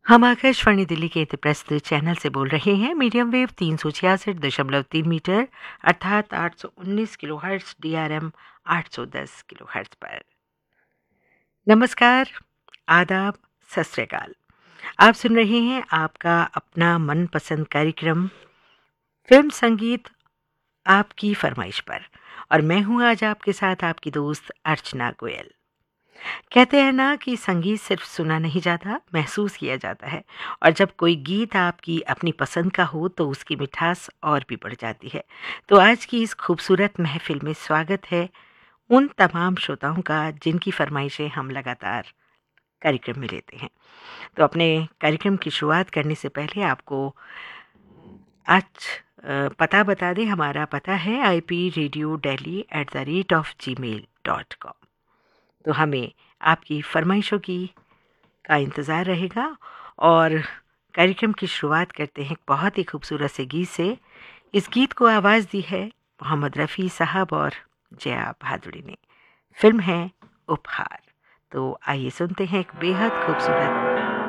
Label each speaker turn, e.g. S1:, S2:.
S1: हम आकाशवाणी दिल्ली के इंद्रप्रस्थ चैनल से बोल रहे हैं। मीडियम वेव 366.3 मीटर अर्थात 819 किलोहर्ट्ज, DRM 810 किलोहर्ट्ज पर। नमस्कार, आदाब, सत श्री अकाल। आप सुन रहे हैं आपका अपना मनपसंद कार्यक्रम फिल्म संगीत आपकी फरमाइश पर, और मैं हूं आज आपके साथ आपकी दोस्त अर्चना गोयल। कहते हैं ना कि संगीत सिर्फ सुना नहीं जाता, महसूस किया जाता है। और जब कोई गीत आपकी अपनी पसंद का हो तो उसकी मिठास और भी बढ़ जाती है। तो आज की इस खूबसूरत महफिल में स्वागत है उन तमाम श्रोताओं का जिनकी फरमाइशें हम लगातार कार्यक्रम में लेते हैं। तो अपने कार्यक्रम की शुरुआत करने से पहले आपको आज पता बता दें। हमारा पता है ipradiodeli@gmail.com। तो हमें आपकी फरमाइशों का इंतज़ार रहेगा। और कार्यक्रम की शुरुआत करते हैं बहुत ही खूबसूरत से गीत से। इस गीत को आवाज़ दी है मोहम्मद रफ़ी साहब और जया भादुड़ी ने। फिल्म है उपहार। तो आइए सुनते हैं एक बेहद खूबसूरत